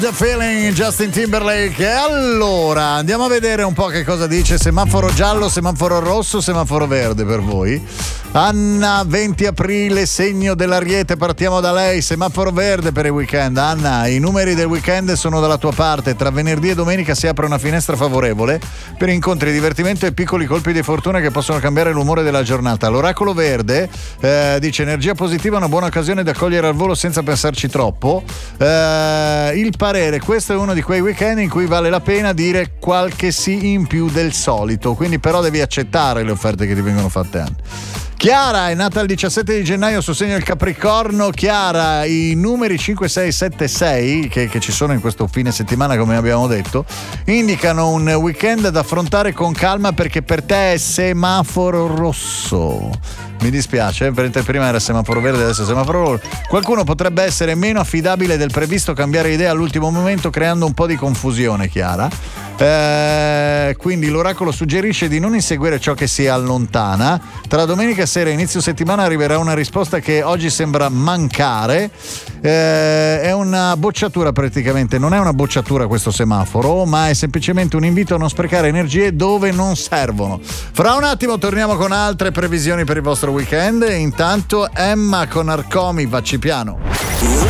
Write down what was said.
The Feeling, Justin Timberlake. E allora andiamo a vedere un po' che cosa dice semaforo giallo, semaforo rosso, semaforo verde per voi. Anna, 20 aprile, segno dell'Ariete, partiamo da lei. Semaforo verde per il weekend. Anna, i numeri del weekend sono dalla tua parte. Tra venerdì e domenica si apre una finestra favorevole per incontri, divertimento e piccoli colpi di fortuna che possono cambiare l'umore della giornata. L'oracolo verde dice energia positiva, una buona occasione da cogliere al volo senza pensarci troppo. Il parere, questo è uno di quei weekend in cui vale la pena dire qualche sì in più del solito, quindi però devi accettare le offerte che ti vengono fatte. Chiara è nata il 17 di gennaio su segno del Capricorno. Chiara, i numeri 5, 6, 7, 6 che ci sono in questo fine settimana, come abbiamo detto, indicano un weekend da affrontare con calma perché per te è semaforo rosso. Mi dispiace, prima era semaforo verde, adesso è semaforo rosso. Qualcuno potrebbe essere meno affidabile del previsto, cambiare idea all'ultimo momento creando un po' di confusione, Chiara. Quindi l'oracolo suggerisce di non inseguire ciò che si allontana. Tra domenica sera e inizio settimana arriverà una risposta che oggi sembra mancare. È una bocciatura praticamente, non è una bocciatura questo semaforo, ma è semplicemente un invito a non sprecare energie dove non servono. Fra un attimo torniamo con altre previsioni per il vostro weekend. Intanto Emma con Arcomi, vacci piano.